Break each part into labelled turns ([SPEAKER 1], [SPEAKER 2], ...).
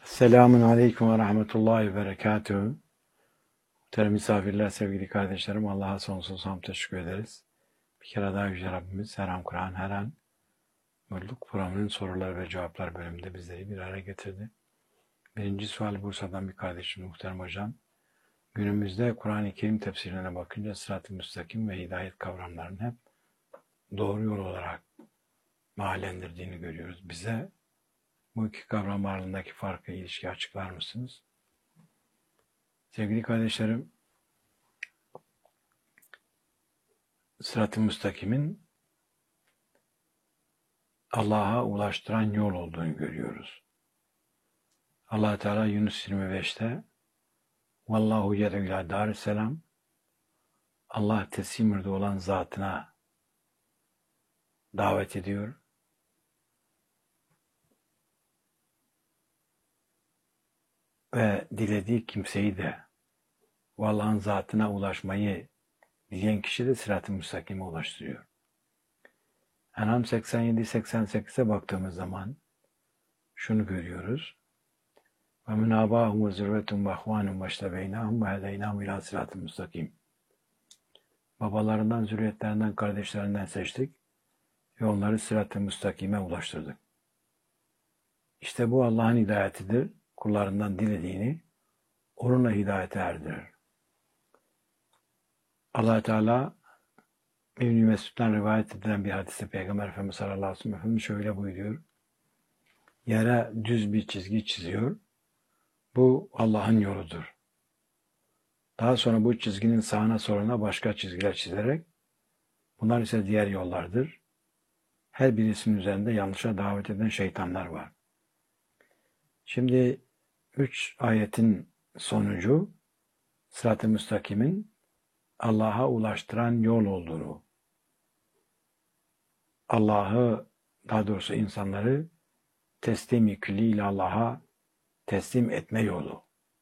[SPEAKER 1] Selamun Aleyküm ve Rahmetullahi ve Berekatühü. Muhterem misafirler, sevgili kardeşlerim, Allah'a sonsuz hamd teşekkür ederiz. Bir kere daha Yüce Rabbimiz her an Kur'an, her an Mutluluk Programı'nın sorular ve cevaplar bölümünde bizleri bir araya getirdi. Birinci sual Bursa'dan bir kardeşim muhterem hocam. Günümüzde Kur'an-ı Kerim tefsirine bakınca sırat-ı müstakim ve hidayet kavramlarının hep doğru yol olarak mahallendirdiğini görüyoruz. Bize bu iki kavram arasındaki farkı, ilişki açıklar mısınız? Sevgili kardeşlerim, sırat-ı müstakimin Allah'a ulaştıran yol olduğunu görüyoruz. Allah Teala Yunus 25'te Vallahu yed'u ila darisselam, Allah teslim olan zatına davet ediyor. Ve dilediği kimseyi de Allah'ın zatına ulaşmayı dileyen kişi de sırat-ı müstakime ulaştırıyor. En'am 87-88'e baktığımız zaman şunu görüyoruz. Ve min âbâhum ve zürretun ve ahvânum ve iştebeynâhum ve hedeynâhum ilâ sırat-ı müstakim. Babalarından, zürriyetlerinden, kardeşlerinden seçtik ve onları sırat-ı müstakime ulaştırdık. İşte bu Allah'ın hidayetidir. Kullarından dilediğini onunla hidayete erdirir. Allah Teala İbn-i Mesud'dan rivayet edilen bir hadiste Peygamber Efendimiz sallallahu aleyhi ve sellem şöyle buyuruyor. Yere düz bir çizgi çiziyor. Bu Allah'ın yoludur. Daha sonra bu çizginin sağına soluna başka çizgiler çizerek bunlar ise diğer yollardır. Her birisinin üzerinde yanlışa davet eden şeytanlar var. Şimdi 3 ayetin sonucu sırat-ı müstakimin Allah'a ulaştıran yol olduğunu, Allah'ı, daha doğrusu insanları teslim-i külliyle Allah'a teslim etme yolu.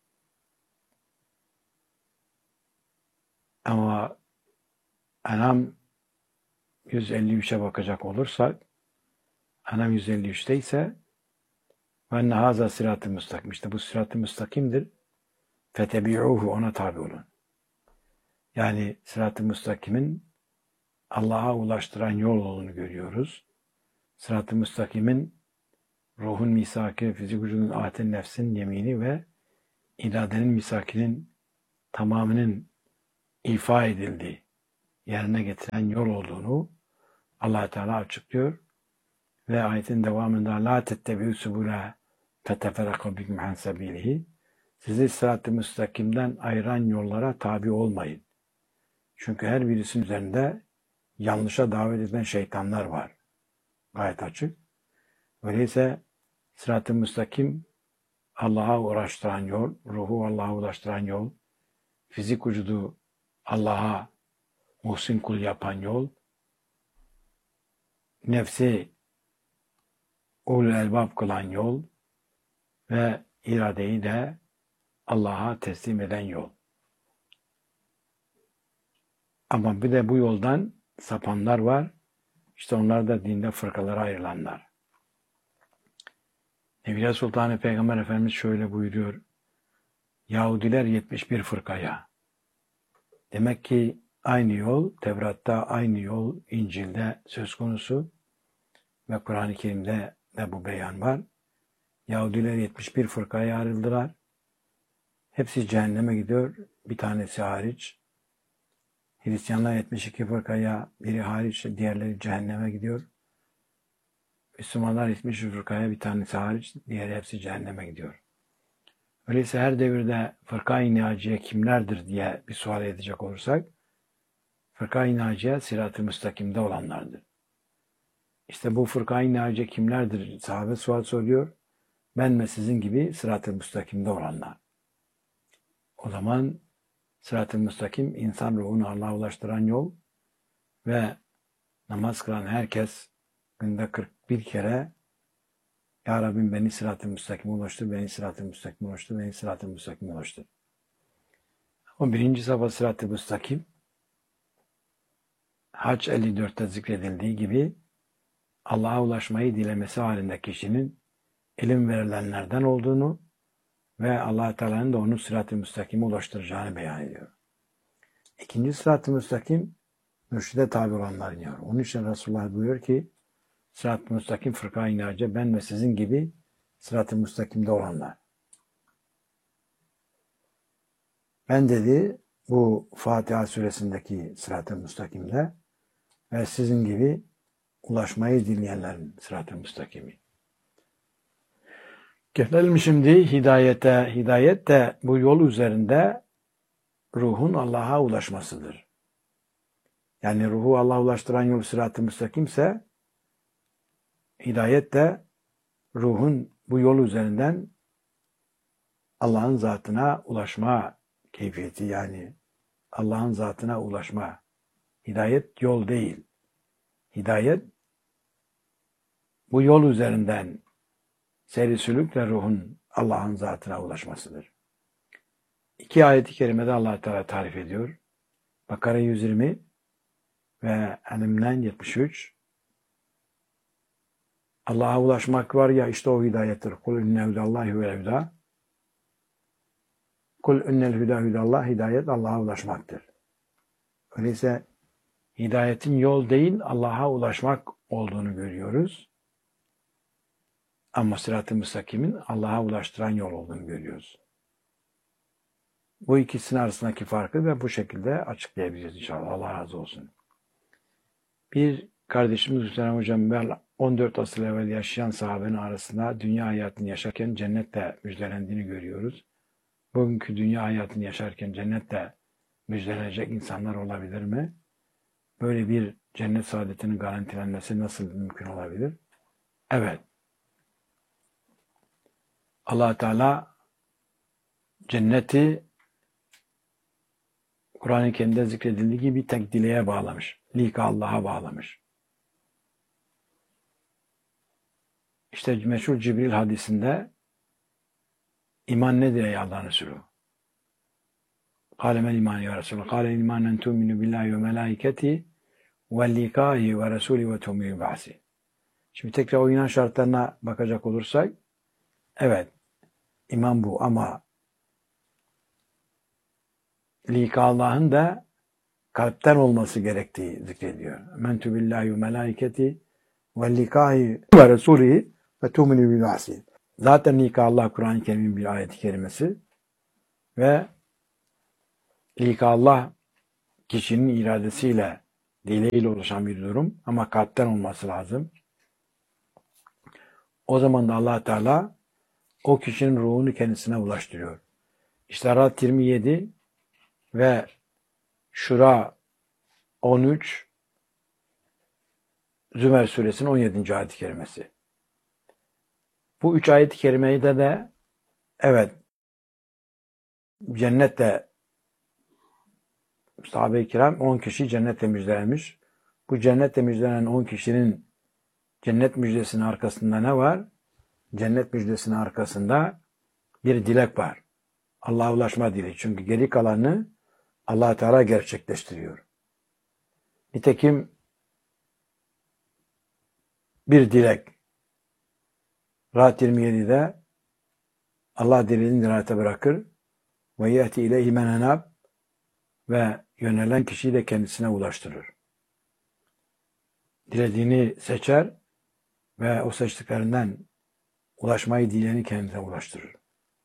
[SPEAKER 1] Ama En'am 153'e bakacak olursak, En'am 153'te ise وَاَنَّ هَذَا sırat-ı müstakim. İşte bu sırat-ı müstakimdir. فَتَبِعُوهُ, ona tabi olun. Yani sırat-ı müstakimin Allah'a ulaştıran yol olduğunu görüyoruz. Sırat-ı müstakimin ruhun misaki, fizik vücudun aten nefsin yemini ve iradenin misakinin tamamının ifa edildiği, yerine getiren yol olduğunu Allah Teala açıklıyor. Ve ayetin devamında la tettebi'u subula feteferraka bikum an sabilihi. Sizi sırat-ı müstakimden ayıran yollara tabi olmayın. Çünkü her birisinin üzerinde yanlışa davet eden şeytanlar var. Gayet açık. Öyleyse sırat-ı müstakim Allah'a ulaştıran yol, ruhu Allah'a ulaştıran yol, fizik vücudu Allah'a muhsin kul yapan yol, nefsi ulul elbab kılan yol ve iradeyi de Allah'a teslim eden yol. Ama bir de bu yoldan sapanlar var. İşte onlar da dinde fırkalara ayrılanlar. Evliya Sultanı Peygamber Efendimiz şöyle buyuruyor. Yahudiler 71 fırkaya. Demek ki aynı yol, Tevrat'ta aynı yol, İncil'de söz konusu ve Kur'an-ı Kerim'de de bu beyan var. Yahudiler 71 fırkaya ayrıldılar. Hepsi cehenneme gidiyor. Bir tanesi hariç. Hristiyanlar 72 fırkaya, biri hariç, diğerleri cehenneme gidiyor. Müslümanlar 70 fırkaya, bir tanesi hariç, diğeri hepsi cehenneme gidiyor. Öyleyse her devirde fırka-i naciye kimlerdir diye bir sual edecek olursak, fırka-i naciye sırat-ı müstakimde olanlardır. İşte bu fırka-i naciye kimlerdir? Sahabe sual soruyor. Ben ve sizin gibi sırat-ı müstakimde olanlar. O zaman sırat-ı müstakim insan ruhunu Allah'a ulaştıran yol ve namaz kılan herkes günde 41 kere Ya Rabbim beni sırat-ı müstakime ulaştır, beni sırat-ı müstakime ulaştır, beni sırat-ı müstakime ulaştır. O birinci safha sırat-ı müstakim Hac 54'te zikredildiği gibi Allah'a ulaşmayı dilemesi halinde kişinin ilim verilenlerden olduğunu ve Allah Teala'nın da onu sırat-ı müstakime ulaştıracağını beyan ediyor. İkinci sırat-ı müstakim mürşide tabi olanların yolu. Onun için Resulullah buyuruyor ki sırat-ı müstakim fırka-i naciye ben ve sizin gibi sırat-ı müstakimde olanlar. Ben dedi bu Fatiha suresindeki sırat-ı müstakimde ve sizin gibi ulaşmayı dileyenlerin sırat-ı müstakimi. Gelelim şimdi hidayete. Hidayet de bu yol üzerinde ruhun Allah'a ulaşmasıdır. Yani ruhu Allah'a ulaştıran yol sırat-ı müstakimse hidayet de ruhun bu yol üzerinden Allah'ın zatına ulaşma keyfiyeti, yani Allah'ın zatına ulaşma. Hidayet yol değil. Hidayet bu yol üzerinden seyri sülükle ruhun Allah'ın zatına ulaşmasıdır. İki ayet-i kerimede Allah Teala tarif ediyor. Bakara 120 ve En'am 73. Allah'a ulaşmak var ya, işte o hidayettir. Kul inne hudallahi huvel huda. Kul innel huda hudallah. Hidayet Allah'a ulaşmaktır. Öyleyse hidayetin yol değil Allah'a ulaşmak olduğunu görüyoruz. Ama sırat-ı müstakimin Allah'a ulaştıran yol olduğunu görüyoruz. Bu ikisinin arasındaki farkı da bu şekilde açıklayabileceğiz inşallah. Allah razı olsun. Bir kardeşimiz Hüseyin Hocam 14 asır evvel yaşayan sahabenin arasında dünya hayatını yaşarken cennetle müjdelendiğini görüyoruz. Bugünkü dünya hayatını yaşarken cennetle müjdelenecek insanlar olabilir mi? Böyle bir cennet saadetinin garantilenmesi nasıl mümkün olabilir? Evet. Allah Teala cenneti Kur'an-ı Kerim'de zikredildiği gibi tek dileğe bağlamış. Lika Allah'a bağlamış. İşte meşhur Cibril hadisinde iman nedir ey Allah'ın Resulü? Kâlemel iman ya Resulü. Kâlel iman en tu'minu billahi ve melâiketi ve likâhi ve resûli ve tu'minu ba'si. Şimdi tekrar o iman şartlarına bakacak olursak, evet, iman bu ama lika Allah'ın da kalpten olması gerektiği zikrediyor. Mentü billahi ve melâiketi ve likâhi ve resûlihi ve tu'minu bil ba'si. Zaten lika Allah Kur'an-ı Kerim'in bir ayet-i kerimesi ve lika Allah kişinin iradesiyle, dileğiyle oluşan bir durum ama kalpten olması lazım. O zaman da Allah Teala o kişinin ruhunu kendisine ulaştırıyor. İşte Ra'd 27 ve Şura 13, Zümer suresinin 17. ayet-i kerimesi. Bu üç ayet-i kerimede de evet cennette sahabe-i kiram 10 kişi cennetle müjdelenmiş. Bu cennetle müjdelenen 10 kişinin cennet müjdesinin arkasında ne var? Cennet müjdesinin arkasında bir dilek var. Allah'a ulaşma dileği. Çünkü geri kalanını Allah Teala gerçekleştiriyor. Nitekim bir dilek. Ra'd 27'de Allah dileğini dirayete bırakır ve yehti ileyhi men enab ve yönelen kişiyi de kendisine ulaştırır. Dilediğini seçer ve o seçtiklerinden ulaşmayı dileyeni kendine ulaştırır.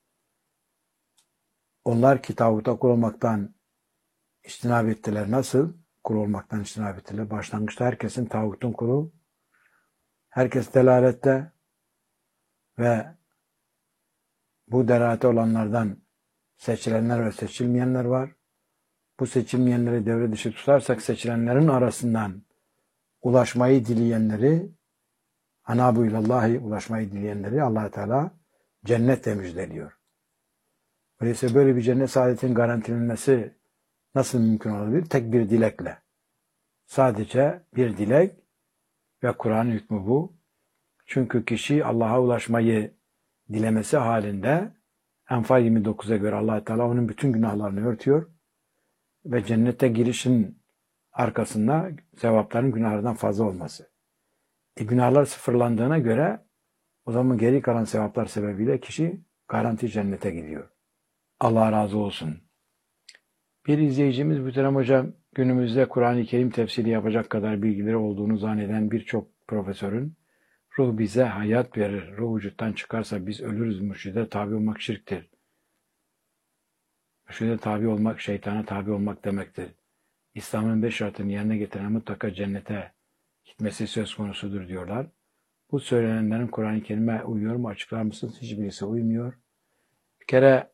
[SPEAKER 1] Onlar ki tağuta kul olmaktan istinab ettiler. Nasıl? Kul olmaktan istinab ettiler. Başlangıçta herkesin tağutun kulu, herkes delalette ve bu delalete olanlardan seçilenler ve seçilmeyenler var. Bu seçilmeyenleri devre dışı tutarsak seçilenlerin arasından ulaşmayı dileyenleri, anabu ilallahi, ulaşmayı dileyenleri Allah Teala cennetle müjdeliyor. Öyleyse böyle bir cennet saadetin garantilenmesi nasıl mümkün olabilir? Tek bir dilekle. Sadece bir dilek ve Kur'an'ın hükmü bu. Çünkü kişi Allah'a ulaşmayı dilemesi halinde Enfal 29'a göre Allah Teala onun bütün günahlarını örtüyor ve cennete girişin arkasında sevapların günahlardan fazla olması. Günahlar sıfırlandığına göre o zaman geri kalan sevaplar sebebiyle kişi Garanti cennete gidiyor. Allah razı olsun. Bir izleyicimiz Muhterem Hocam, günümüzde Kur'an-ı Kerim tefsiri yapacak kadar bilgileri olduğunu zanneden birçok profesörün ruh bize hayat verir, ruh vücuttan çıkarsa biz ölürüz, mürşide tabi olmak şirktir. Mürşide tabi olmak, şeytana tabi olmak demektir. İslam'ın 5 şartını yerine getiren mutlaka cennete gitmesi söz konusudur diyorlar. Bu söylenenlerin Kur'an-ı Kerim'e uyuyor mu? Açıklar mısınız? Hiçbirisi uymuyor. Bir kere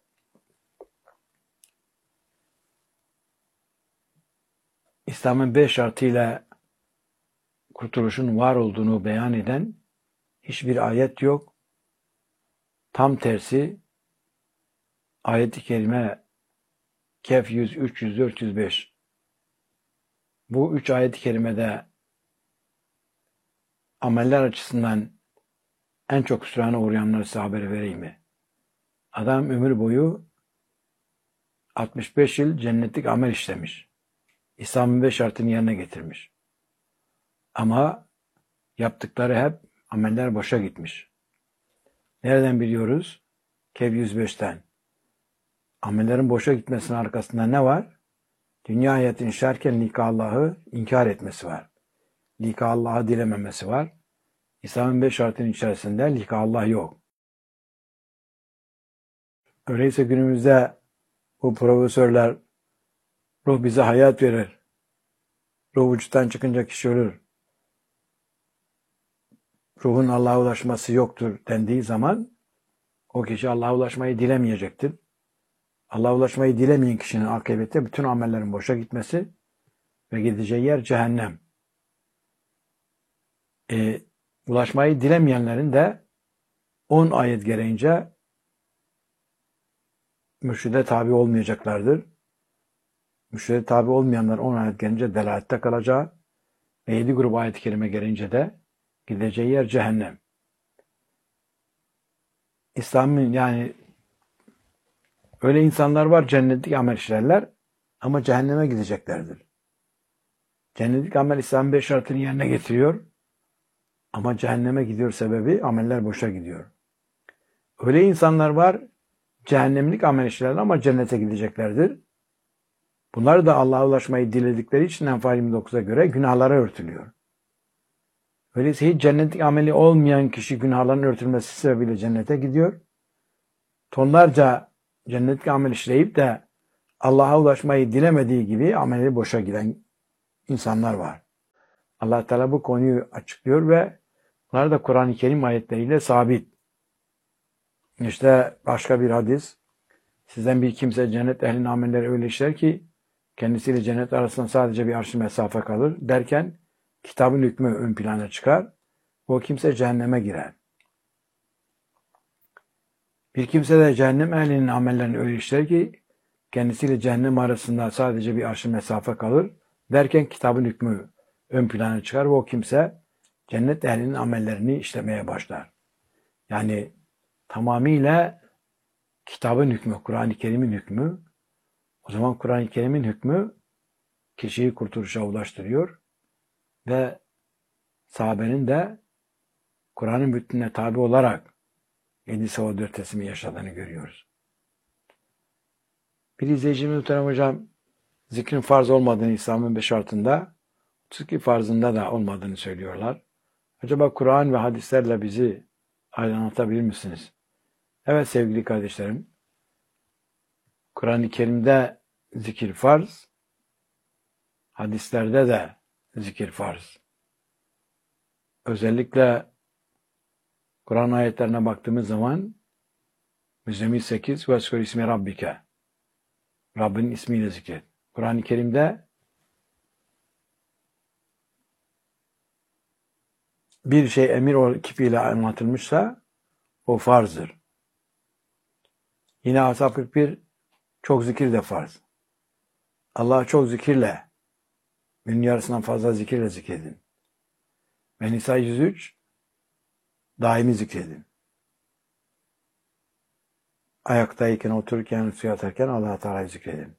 [SPEAKER 1] İslam'ın 5 şartıyla kurtuluşun var olduğunu beyan eden hiçbir ayet yok. Tam tersi ayet-i kerime Kehf 100, 300, 405. Bu 3 ayet-i kerimede ameller açısından en çok hüsrana uğrayanları size haber vereyim mi? Adam ömür boyu 65 yıl cennetlik amel işlemiş. İslam'ın 5 şartını yerine getirmiş. Ama yaptıkları hep ameller boşa gitmiş. Nereden biliyoruz? Kehf 105'ten. Amellerin boşa gitmesinin arkasında ne var? Dünya hayatını yaşarken lika Allah'ı inkar etmesi var. Lika Allah'ı dilememesi var. İslam'ın 5 şartının içerisinde lika Allah yok. Öyleyse günümüzde bu profesörler ruh bize hayat verir. Ruh vücuttan çıkınca kişi ölür. Ruhun Allah'a ulaşması yoktur dendiği zaman o kişi Allah'a ulaşmayı dilemeyecektir. Allah'a ulaşmayı dilemeyen kişinin akıbeti bütün amellerin boşa gitmesi ve gideceği yer cehennem. Ulaşmayı dilemeyenlerin de 10 ayet gereğince mürşide tabi olmayacaklardır. Mürşide tabi olmayanlar 10 ayet gelince delalette kalacağı ve 7 grup ayet-i kerime gelince de gideceği yer cehennem. İslam'ın yani öyle insanlar var cennetlik amel işlerler ama cehenneme gideceklerdir. Cennetlik amel İslam'ın 5 şartını yerine getiriyor ama cehenneme gidiyor sebebi ameller boşa gidiyor. Öyle insanlar var cehennemlik amel işlerler ama cennete gideceklerdir. Bunlar da Allah'a ulaşmayı diledikleri için Enfal 29'a göre günahları örtülüyor. Öyleyse hiç cennetlik ameli olmayan kişi günahların örtülmesi sebebiyle cennete gidiyor. Tonlarca cennetlik amel işleyip de Allah'a ulaşmayı dilemediği gibi ameli boşa giden insanlar var. Allah Teala bu konuyu açıklıyor ve bunlar da Kur'an-ı Kerim ayetleriyle sabit. İşte başka bir hadis. Sizden bir kimse cennet ehlinin amelleri öyle işler ki kendisiyle cennet arasında sadece bir arş mesafe kalır derken kitabın hükmü ön plana çıkar. O kimse cehenneme girer. Bir kimse de cehennem ehlinin amellerini öyle işler ki kendisiyle cehennem arasında sadece bir arş mesafe kalır derken kitabın hükmü ön plana çıkar ve o kimse cennet ehlinin amellerini işlemeye başlar. Yani tamamıyla kitabın hükmü, Kur'an-ı Kerim'in hükmü. O zaman Kur'an-ı Kerim'in hükmü kişiyi kurtuluşa ulaştırıyor ve sahabenin de Kur'an'ın bütününe tabi olarak 7 seva 4 teslimi yaşadığını görüyoruz. Bir izleyicimiz Muhterem Hocam zikrin farz olmadığını İslam'ın 5 şartında 32 farzında da olmadığını söylüyorlar. Acaba Kur'an ve hadislerle bizi aydınlatabilir misiniz? Evet sevgili kardeşlerim, Kur'an-ı Kerim'de zikir farz, hadislerde de zikir farz. Özellikle Kur'an ayetlerine baktığımız zaman Müzzemmil 8 ve ismi Rabbike, Rabbin ismiyle zikret. Kur'an-ı Kerim'de bir şey emir kipiyle anlatılmışsa o farzdır. Yine Ashab 41 çok zikir de farz. Allah'a çok zikirle, günün yarısından fazla zikirle zikredin. Ve Nisa 103 daimi zikredin. Ayaktayken, otururken, suya atarken Allah-u Teala'yı zikredin.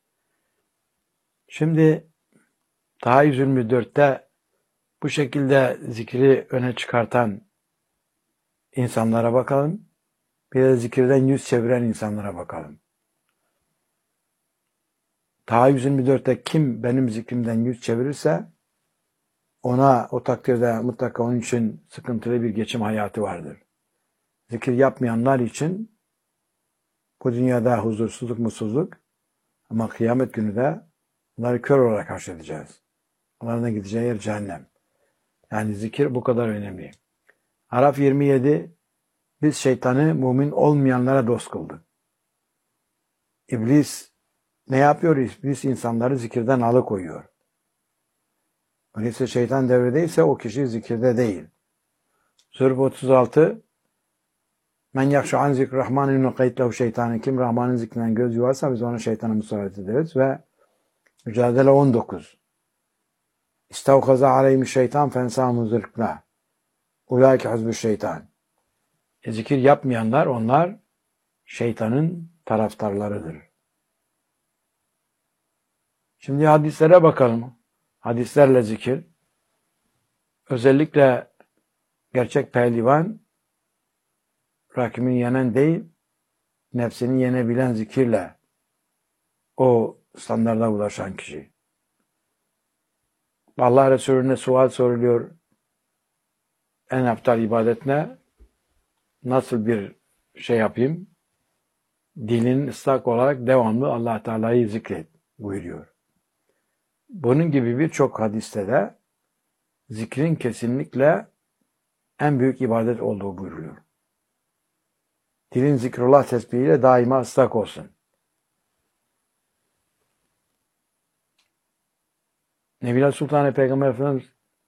[SPEAKER 1] Şimdi daha 124'te bu şekilde zikri öne çıkartan insanlara bakalım. Bir de zikirden yüz çeviren insanlara bakalım. Taha 124'te kim benim zikrimden yüz çevirirse ona o takdirde mutlaka onun için sıkıntılı bir geçim hayatı vardır. Zikir yapmayanlar için bu dünyada huzursuzluk, mutsuzluk ama kıyamet günü de onları kör olarak haşredeceğiz. Onların da gideceği yer cehennem. Yani zikir bu kadar önemli. Araf 27 biz şeytanı mümin olmayanlara dost kıldık. İblis ne yapıyor? İblis insanları zikirden alıkoyuyor. Öyleyse şeytan devredeyse o kişi zikirde değil. Zürf 36 Men yakşu an zikr rahmanin nukaydlehu şeytanın kim Rahman'ın zikrinden göz yuvarsa biz ona şeytana musallat ederiz ve Mücadele 19 İstavkaza aleyhimi şeytan fensâmu zırkla ulaike hazbü şeytan. Zikir yapmayanlar onlar şeytanın taraftarlarıdır. Şimdi hadislere bakalım. Hadislerle zikir. Özellikle gerçek pehlivan rakibini yenen değil, nefsini yenebilen zikirle o standarda ulaşan kişi. Allah Resulüne sual soruluyor. En aptal ibadet ne? Nasıl bir şey yapayım? Dilin ıslak olarak devamlı Allah Teala'yı zikret buyuruyor. Bunun gibi birçok hadiste de zikrin kesinlikle en büyük ibadet olduğu buyuruluyor. Dilin zikrullah tesbihiyle daima ıslak olsun. Nebiler Sultan Peygamber Efendimiz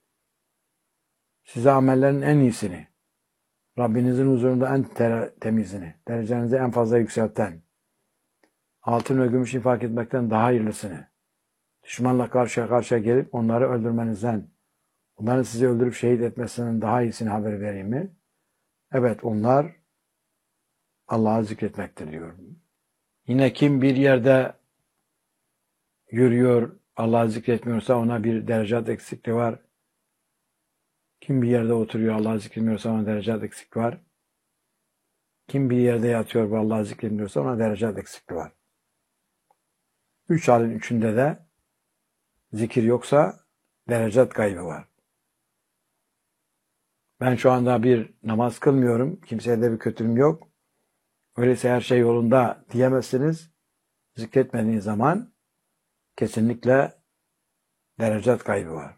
[SPEAKER 1] size amellerin en iyisini, Rabbinizin huzurunda en temizini, derecenizi en fazla yükselten, altın ve gümüş infak etmekten daha hayırlısını, düşmanla karşıya karşıya gelip onları öldürmenizden, onların sizi öldürüp şehit etmesinden daha iyisini haber vereyim mi? Evet, onlar Allah'ı zikretmektir diyor. Yine kim bir yerde yürüyor, Allah'ı zikretmiyorsa ona bir derecat eksikliği var. Kim bir yerde oturuyor, Allah'ı zikretmiyorsa ona derecat eksikliği var. Kim bir yerde yatıyor ve Allah'ı zikretmiyorsa ona derecat eksikliği var. Üç halin üçünde de zikir yoksa derecat kaybı var. Ben şu anda bir namaz kılmıyorum, kimseye de bir kötülüğüm yok. Öyleyse her şey yolunda diyemezsiniz. Zikretmediğiniz zaman kesinlikle derecat kaybı var.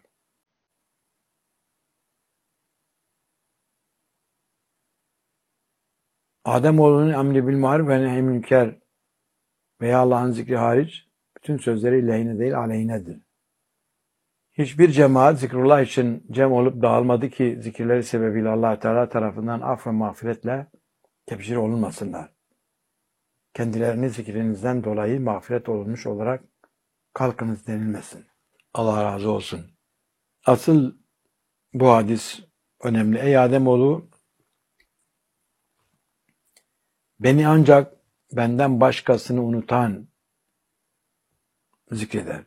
[SPEAKER 1] Ademoğlunun emri bil maruf ve nehy münker veya Allah'ın zikri hariç bütün sözleri lehine değil aleyhinedir. Hiçbir cemaat zikrullah için cem olup dağılmadı ki zikirleri sebebiyle Allah Teala tarafından af ve mağfiretle tebşir olunmasınlar. Kendilerini zikrinizden dolayı mağfiret olunmuş olarak kalkınız denilmesin. Allah razı olsun. Asıl bu hadis önemli. Ey Ademoğlu, beni ancak benden başkasını unutan zikreder.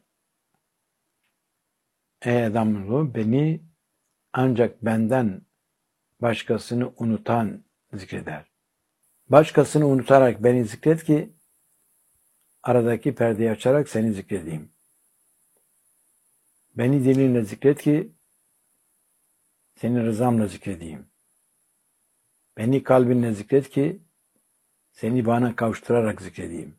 [SPEAKER 1] Ey Ademoğlu, beni ancak benden başkasını unutan zikreder. Başkasını unutarak beni zikret ki aradaki perdeyi açarak seni zikredeyim. Beni dilinle zikret ki seni rızamla zikredeyim. Beni kalbinle zikret ki seni bana kavuşturarak zikredeyim.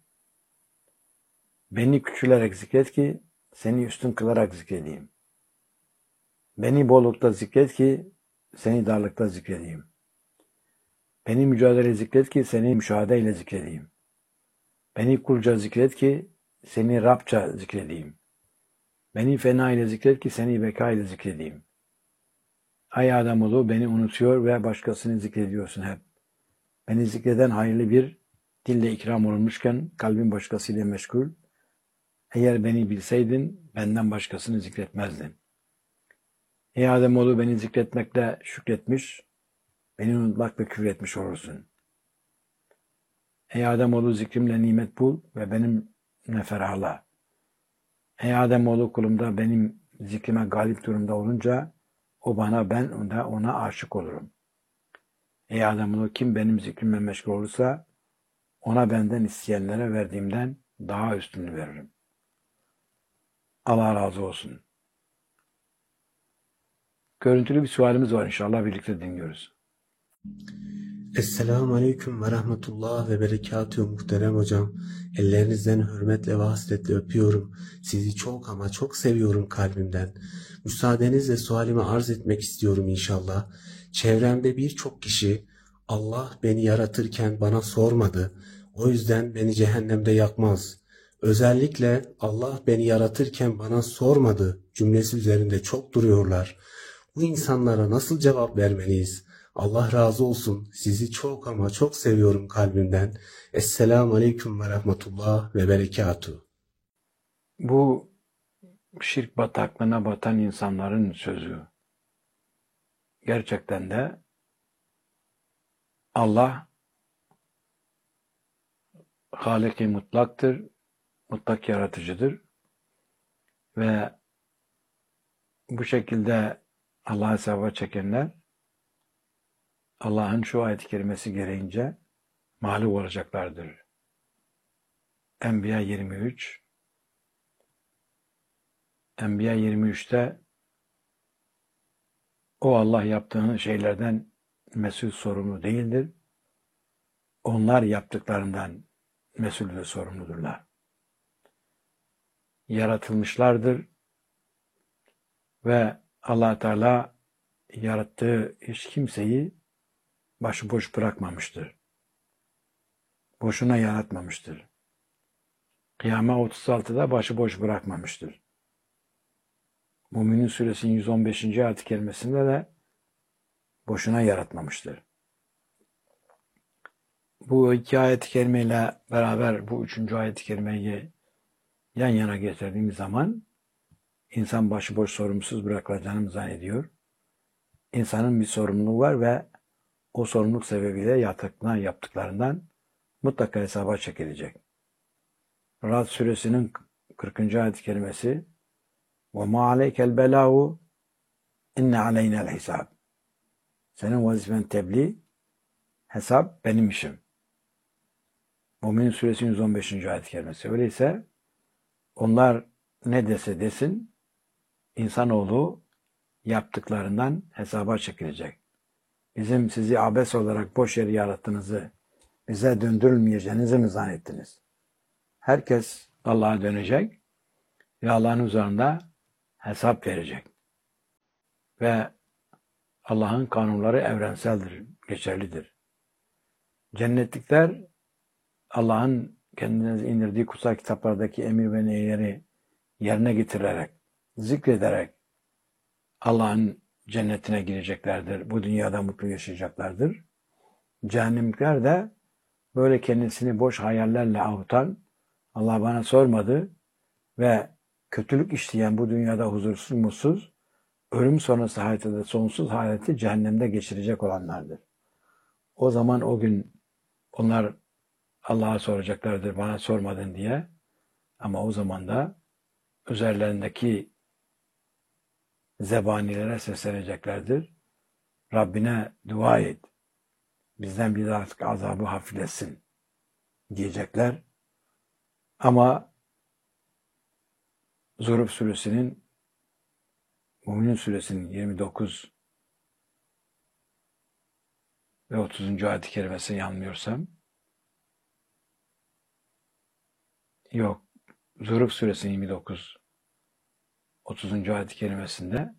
[SPEAKER 1] Beni küçülerek zikret ki seni üstün kılarak zikredeyim. Beni bollukta zikret ki seni darlıkta zikredeyim. Beni mücadele zikret ki seni müşahedeyle zikredeyim. Beni kulca zikret ki seni Rabça zikredeyim. Beni fena ile zikret ki seni beka ile zikredeyim. Ay Ademoğlu, beni unutuyor ve başkasını zikrediyorsun hep. Beni zikreden hayırlı bir dille ikram olunmuşken kalbin başkasıyla meşgul. Eğer beni bilseydin benden başkasını zikretmezdin. Ey Ademoğlu, beni zikretmekle şükretmiş, beni unutmakla küfür etmiş olursun. Ey Ademoğlu, zikrimle nimet bul ve benimle ferahla. Ey Ademoğlu, kulumda benim zikrime galip durumda olunca o bana, ben de ona aşık olurum. Ey Adem'in kim benim zikrimle meşgul olursa ona benden isteyenlere verdiğimden daha üstünü veririm. Allah razı olsun. Görüntülü bir sualimiz var, inşallah birlikte dinliyoruz.
[SPEAKER 2] Esselamu Aleyküm ve Rahmetullah ve Berekatühü muhterem hocam. Ellerinizden hürmetle ve hasretle öpüyorum. Sizi çok ama çok seviyorum kalbimden. Müsaadenizle sualimi arz etmek istiyorum inşallah. Çevremde birçok kişi Allah beni yaratırken bana sormadı. O yüzden beni cehennemde yakmaz. Özellikle Allah beni yaratırken bana sormadı cümlesi üzerinde çok duruyorlar. Bu insanlara nasıl cevap vermeliyiz? Allah razı olsun. Sizi çok ama çok seviyorum kalbimden. Esselamu Aleyküm ve Rahmetullah ve Berekatuhu.
[SPEAKER 1] Bu şirk bataklığına batan insanların sözü. Gerçekten de Allah Halik-i mutlaktır, mutlak yaratıcıdır ve bu şekilde Allah'a hesaba çekenler Allah'ın şu ayet-i kerimesi gereğince mağlup olacaklardır. Enbiya 23 Enbiya 23'te o Allah yaptığın şeylerden mesul sorumlu değildir. Onlar yaptıklarından mesul ve sorumludurlar. Yaratılmışlardır ve Allah Teala yarattığı hiç kimseyi başıboş bırakmamıştır. Boşuna yaratmamıştır. Kıyame 36'da başıboş bırakmamıştır. Müminin Suresinin 115. ayet-i kerimesinde de boşuna yaratmamıştır. Bu iki ayet-i kerimeyle beraber bu üçüncü ayet-i kerimeyi yan yana getirdiğimiz zaman insan başıboş sorumsuz bırakılacağını zannediyor. İnsanın bir sorumluluğu var ve o sorumluluk sebebiyle yaptıklarından mutlaka hesaba çekilecek. Ra'd suresinin 40. ayet-i kerimesi وَمَا عَلَيْكَ الْبَلَاغُ اِنَّ عَلَيْنَا الْحِسَابِ Senin vazifen tebliğ, hesap benim işim. Mümin Suresi 115. ayet-i kerimesi. Öyleyse onlar ne dese desin, insanoğlu yaptıklarından hesaba çekilecek. Bizim sizi abes olarak boş yere yarattığınızı, bize döndürülmeyeceğinizi mi zannettiniz? Herkes Allah'a dönecek ve Allah'ın huzurunda hesap verecek. Ve Allah'ın kanunları evrenseldir, geçerlidir. Cennetlikler Allah'ın kendine indirdiği kutsal kitaplardaki emir ve nehirleri yerine getirerek, zikrederek Allah'ın cennetine gireceklerdir. Bu dünyada mutlu yaşayacaklardır. Cehennemlikler de böyle kendisini boş hayallerle avutan, Allah bana sormadı ve kötülük işleyen bu dünyada huzursuz, mutsuz, ölüm sonrası hayatı da sonsuz hayatı cehennemde geçirecek olanlardır. O zaman o gün onlar Allah'a soracaklardır, bana sormadın diye. Ama o zaman da üzerlerindeki zebanilere sesleneceklerdir. Rabbine dua et, bizden bir daha azabı hafifletsin diyecekler. Ama Zuhruf suresinin, Mümin suresinin 29 ve 30. ayet-i kerimesini yanılmıyorsam, yok, Zuhruf suresinin 29 30. ayet-i kerimesinde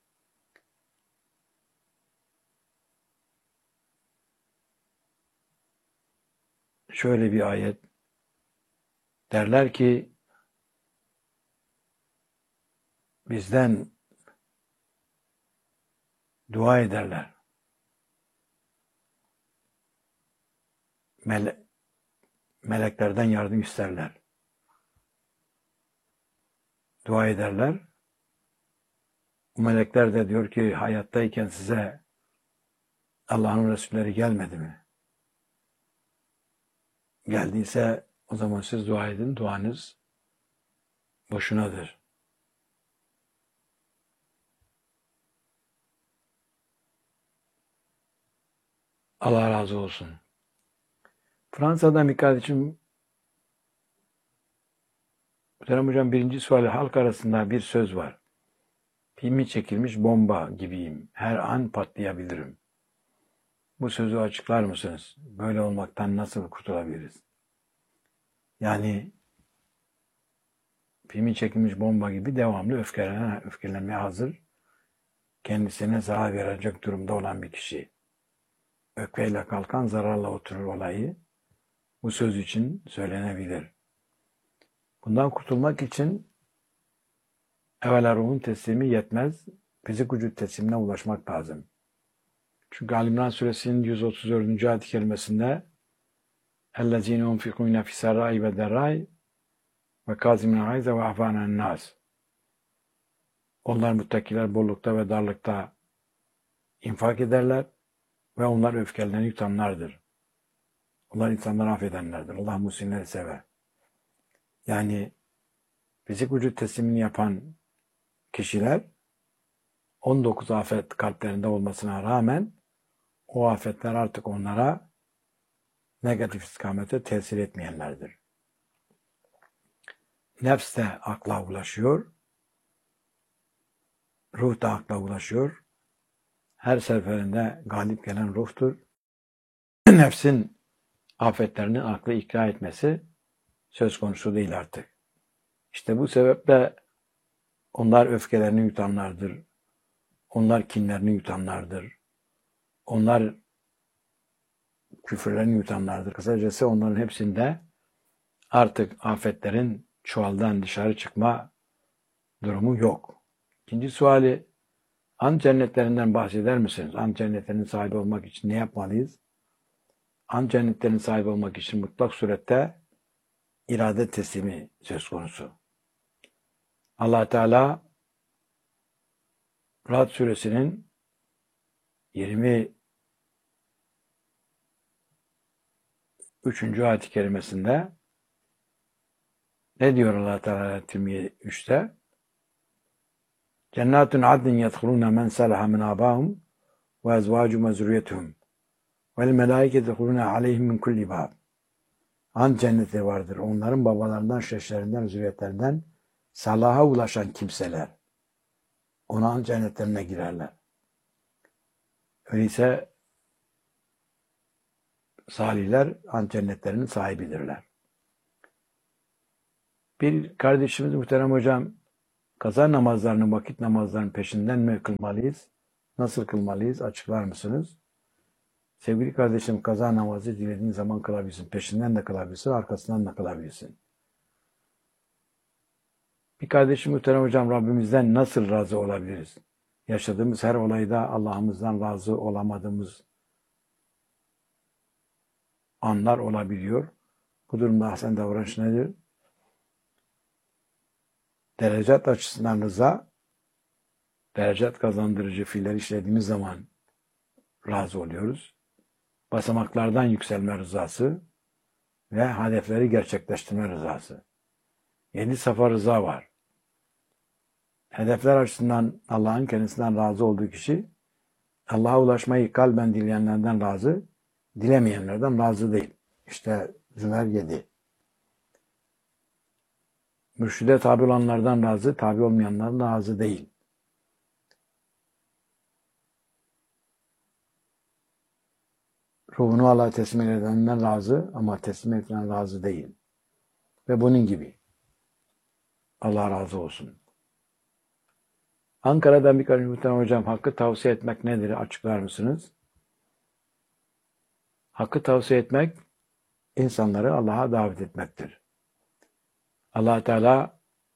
[SPEAKER 1] şöyle bir ayet derler ki bizden dua ederler. Meleklerden yardım isterler. Dua ederler. Bu melekler de diyor ki hayattayken size Allah'ın Resulleri gelmedi mi? Geldiyse o zaman siz dua edin. Duanız boşunadır. Allah razı olsun. Fransa'dan bir kardeşim, Muhterem Hocam, birinci suali halk arasında bir söz var. Pimi çekilmiş bomba gibiyim. Her an patlayabilirim. Bu sözü açıklar mısınız? Böyle olmaktan nasıl kurtulabiliriz? Yani pimi çekilmiş bomba gibi devamlı öfkelenmeye hazır, kendisine zarar verecek durumda olan bir kişi. Öfkeyle kalkan zararla oturur olayı bu söz için söylenebilir. Bundan kurtulmak için evvela ruhun teslimi yetmez, fizik vücut teslimine ulaşmak lazım. Çünkü Ali İmran Suresinin 134. ayet-i kerimesinde اَلَّذ۪ينَ يُنْفِقُونَ فِي سَرَّاءِ وَدَرَّاءِ وَكَاظِمِينَ الْغَيْظَ وَعَفَانَ عَنِ النَّاسِ. Onlar muttakiler bollukta ve darlıkta infak ederler ve onlar öfkelerini yutanlardır. Onlar insanları affedenlerdir. Allah muhsinleri sever. Yani fizik vücut teslimini yapan kişiler 19 afet kalplerinde olmasına rağmen o afetler artık onlara negatif istikamete tesir etmeyenlerdir. Nefs de akla ulaşıyor, ruh da akla ulaşıyor. Her seferinde galip gelen ruhtur. Nefsin afetlerini aklı ikna etmesi söz konusu değil artık. İşte bu sebeple onlar öfkelerini yutanlardır. Onlar kinlerini yutanlardır. Onlar küfürlerini yutanlardır. Kısacası onların hepsinde artık afetlerin çuvaldan dışarı çıkma durumu yok. İkinci suali, an cennetlerinden bahseder misiniz? An cennetlerinin sahibi olmak için ne yapmalıyız? An cennetlerinin sahibi olmak için mutlak surette irade teslimi söz konusu. Allah Teala Ra'd suresinin 23. ayet-i kerimesinde ne diyor Allah Teala 23'te? Cennetun adnin yedhuluna men salaha min abahum ve ezvacum ve zürriyetuhum vel melaike yedhuluna aleyhim min kulli bab. An cenneti vardır. Onların babalarından, şeşlerinden, zürriyetlerinden salaha ulaşan kimseler ona an cennetlerine girerler. Öyleyse salihler an cennetlerinin sahibidirler. Bir kardeşimiz Muhterem Hocam, kaza namazlarını, vakit namazlarının peşinden mi kılmalıyız? Nasıl kılmalıyız? Açıklar mısınız? Sevgili kardeşim, kaza namazı dilediğin zaman kılabilirsin. Peşinden de kılabilirsin, arkasından da kılabilirsin. Bir kardeşim Muhterem Hocam, Rabbimizden nasıl razı olabiliriz? Yaşadığımız her olayda Allah'ımızdan razı olamadığımız anlar olabiliyor. Bu durumda ahsen davranış nedir? Derecat açısından rıza, derecat kazandırıcı fiiller işlediğimiz zaman razı oluyoruz. Basamaklardan yükselme rızası ve hedefleri gerçekleştirme rızası. 7 safa rıza var. Hedefler açısından Allah'ın kendisinden razı olduğu kişi, Allah'a ulaşmayı kalben dileyenlerden razı, dilemeyenlerden razı değil. İşte Zümer 7. Mürşide tabi olanlardan razı, tabi olmayanlardan razı değil. Ruhunu Allah'a teslim edenden razı ama teslim edilen razı değil. Ve bunun gibi. Allah razı olsun. Ankara'dan bir kardeşim hocam, hakkı tavsiye etmek nedir? Açıklar mısınız? Hakkı tavsiye etmek, insanları Allah'a davet etmektir. Allah Teala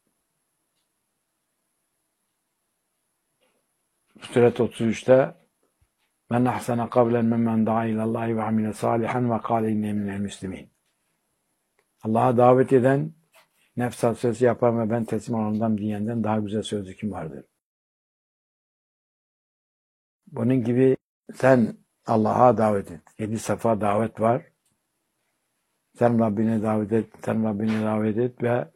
[SPEAKER 1] Suret 33'te men ahsana kavlen memmen da'a ilallahi ve amile salihan ve kâle inne minel müslimin. Allah'a davet eden, nefs hasreti yapan ve ben teslim olandan diyenden daha güzel sözlü kim vardır? Bunun gibi sen Allah'a davet et. 7 safa davet var. Sen Rabbine davet et, sen Rabbine davet et ve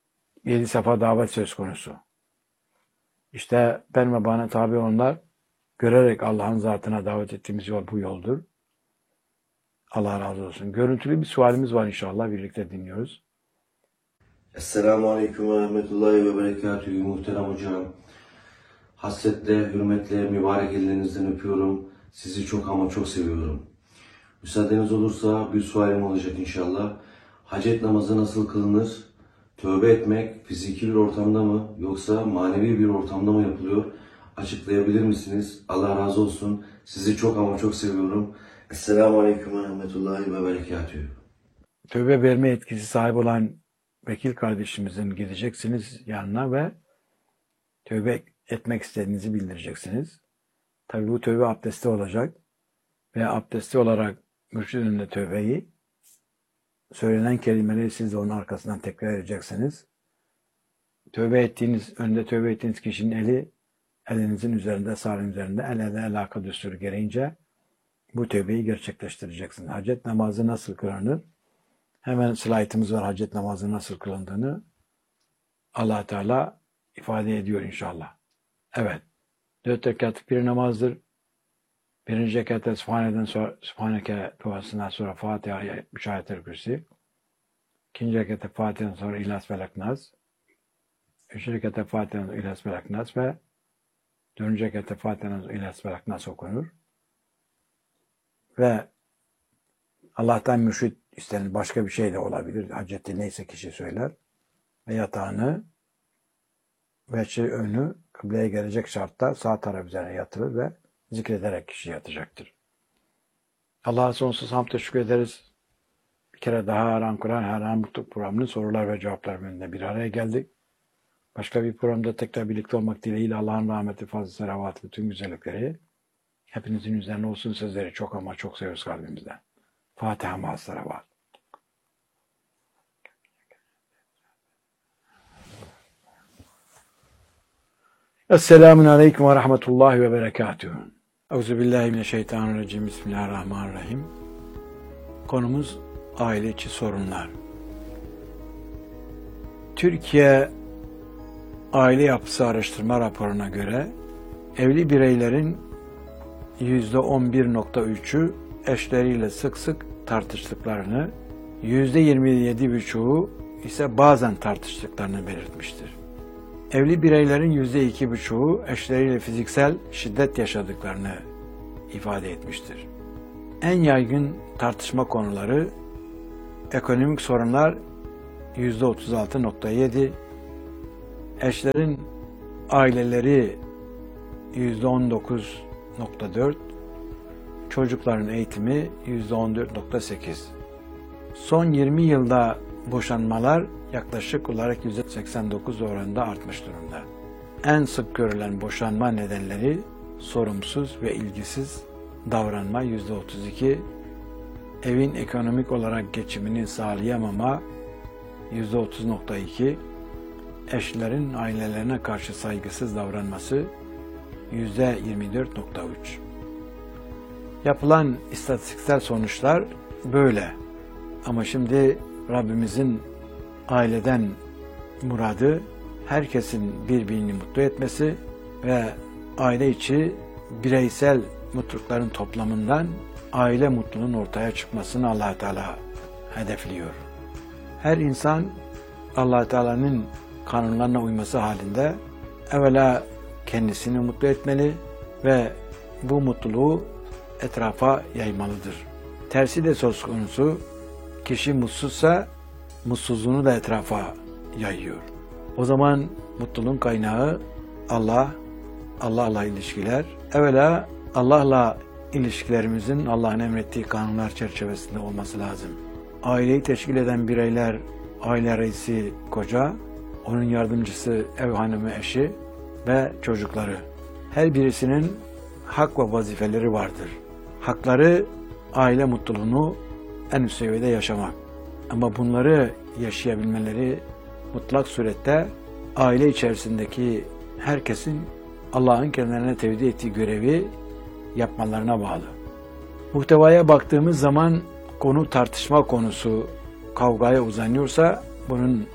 [SPEAKER 1] 7 safa davet söz konusu. İşte ben ve bana tabi olanlar görerek Allah'ın zatına davet ettiğimiz yol bu yoldur. Allah razı olsun. Görüntülü bir sualimiz var inşallah. Birlikte dinliyoruz.
[SPEAKER 3] Esselamu Aleyküm ve Rahmetullahi ve Berekatühü muhterem hocam. Hasretle, hürmetle, mübarek ellerinizden öpüyorum. Sizi çok ama çok seviyorum. Müsaadeniz olursa bir sualim olacak inşallah. Hacet namazı nasıl kılınır? Tövbe etmek fiziki bir ortamda mı yoksa manevi bir ortamda mı yapılıyor? Açıklayabilir misiniz? Allah razı olsun. Sizi çok ama çok seviyorum. Esselamu Aleyküm ve Rahmetullahi ve Berekatühü.
[SPEAKER 1] Tövbe verme etkisi sahibi olan vekil kardeşimizin gideceksiniz yanına ve tövbe etmek istediğinizi bildireceksiniz. Tabi bu tövbe abdesti olacak ve abdesti olarak mürşid önünde tövbeyi söylenen kelimeleri siz de onun arkasından tekrar edeceksiniz. Önünde tövbe ettiğiniz kişinin eli elinizin üzerinde, sağ elin üzerinde el ele alaka düsturu gereğince bu tövbeyi gerçekleştireceksiniz. Hacet namazı nasıl kılınır? Hemen slaytımız var hacet namazı nasıl kılındığını. Allah Teala ifade ediyor inşallah. Evet. 4 rekatlık bir namazdır. Birinci rekatta Sübhaneke duasından sonra Fatiha'ya 3 ayet-el kürsi. İkinci rekatta Fatiha'dan sonra İhlas Felak Nas. Üçüncü rekatta Fatiha'dan sonra İhlas Felak Nas ve dördüncü rekatta Fatiha'dan sonra İhlas Felak Nas okunur. Ve Allah'tan mürşid istenir. Başka bir şey de olabilir. Haceti neyse kişi söyler. Ve yatağını ve önü kıbleye gelecek şartta sağ taraf üzerine yatırır ve zikrederek kişi yatacaktır. Allah'a sonsuz hamd teşekkür ederiz. Bir kere daha Haran Kur'an, Haran Mutluluk programının sorular ve cevaplar bölümünde bir araya geldik. Başka bir programda tekrar birlikte olmak dileğiyle Allah'ın rahmeti, fazla selavatı, bütün güzellikleri hepinizin üzerine olsun. Sizleri çok ama çok seviyoruz kalbimizden. Fatiha ma'as salavat. Esselamun Aleyküm ve Rahmetullahi ve Berekatühü. Euzubillahimineşşeytanirracim. Bismillahirrahmanirrahim. Konumuz aile içi sorunlar. Türkiye Aile Yapısı Araştırma raporuna göre evli bireylerin %11.3'ü eşleriyle sık sık tartıştıklarını, %27.5'u ise bazen tartıştıklarını belirtmiştir. Evli bireylerin %2.5'u eşleriyle fiziksel şiddet yaşadıklarını ifade etmiştir. En yaygın tartışma konuları ekonomik sorunlar %36.7, eşlerin aileleri %19.4, çocukların eğitimi %14.8. Son 20 yılda boşanmalar yaklaşık olarak %89 oranında artmış durumda. En sık görülen boşanma nedenleri sorumsuz ve ilgisiz davranma %32, evin ekonomik olarak geçimini sağlayamama %30.2, eşlerin ailelerine karşı saygısız davranması %24.3. Yapılan istatistiksel sonuçlar böyle. Ama şimdi Rabbimizin aileden muradı herkesin birbirini mutlu etmesi ve aile içi bireysel mutlulukların toplamından aile mutluluğunun ortaya çıkmasını Allah-u Teala hedefliyor. Her insan Allah-u Teala'nın kanunlarına uyması halinde evvela kendisini mutlu etmeli ve bu mutluluğu etrafa yaymalıdır. Tersi de söz konusu, kişi mutsuzsa mutsuzluğunu da etrafa yayıyor. O zaman mutluluğun kaynağı Allah, Allah'la ilişkiler. Evvela Allah'la ilişkilerimizin Allah'ın emrettiği kanunlar çerçevesinde olması lazım. Aileyi teşkil eden bireyler, aile reisi koca, onun yardımcısı ev hanımı eşi ve çocukları. Her birisinin hak ve vazifeleri vardır. Hakları aile mutluluğunu en üst seviyede yaşamak. Ama bunları yaşayabilmeleri mutlak surette aile içerisindeki herkesin Allah'ın kendilerine tevdi ettiği görevi yapmalarına bağlı. Muhtevaya baktığımız zaman konu tartışma konusu kavgaya uzanıyorsa bunun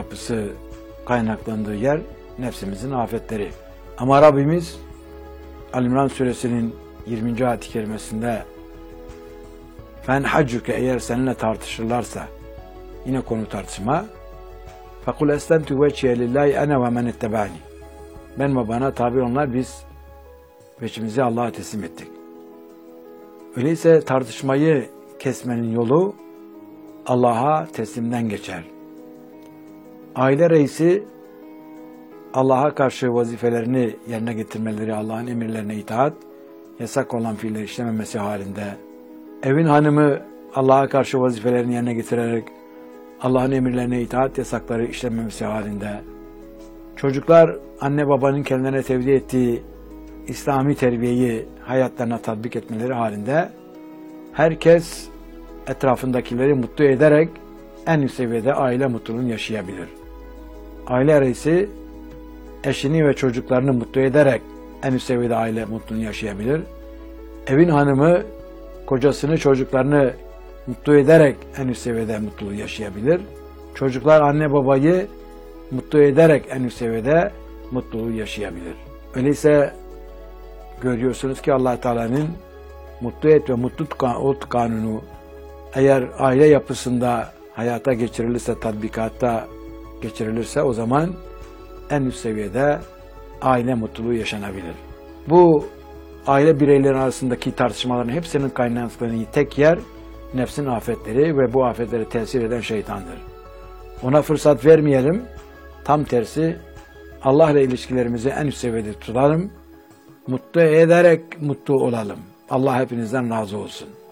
[SPEAKER 1] altyapısı kaynaklandığı yer nefsimizin afetleri. Ama Rabbimiz Al-İmran suresinin 20. ayet-i kerimesinde fen haccuke, eğer seninle tartışırlarsa, yine konu tartışma, fekul eslemtu vecihe lillahi ene ve men ettebani, ben ve bana tabi onlar, biz veçimizi Allah'a teslim ettik. Öyleyse tartışmayı kesmenin yolu Allah'a teslimden geçer. Aile reisi Allah'a karşı vazifelerini yerine getirmeleri, Allah'ın emirlerine itaat, yasak olan fiilleri işlememesi halinde, evin hanımı Allah'a karşı vazifelerini yerine getirerek Allah'ın emirlerine itaat, yasakları işlememesi halinde, çocuklar anne babanın kendilerine tevdi ettiği İslami terbiyeyi hayatlarına tatbik etmeleri halinde, herkes etrafındakileri mutlu ederek en üst seviyede aile mutluluğunu yaşayabilir. Aile reisi eşini ve çocuklarını mutlu ederek en üst seviyede aile mutluluğunu yaşayabilir. Evin hanımı kocasını, çocuklarını mutlu ederek en üst seviyede mutluluğu yaşayabilir. Çocuklar anne babayı mutlu ederek en üst seviyede mutluluğu yaşayabilir. Öyleyse görüyorsunuz ki Allah Teala'nın mutlu et ve mutlu ol kanunu eğer aile yapısında hayata geçirilirse, tatbikatta geçirilirse, o zaman en üst seviyede aile mutluluğu yaşanabilir. Bu aile bireyleri arasındaki tartışmaların hepsinin kaynaklandığı tek yer nefsin afetleri ve bu afetlere tesir eden şeytandır. Ona fırsat vermeyelim. Tam tersi Allah ile ilişkilerimizi en üst seviyede tutalım. Mutlu ederek mutlu olalım. Allah hepinizden razı olsun.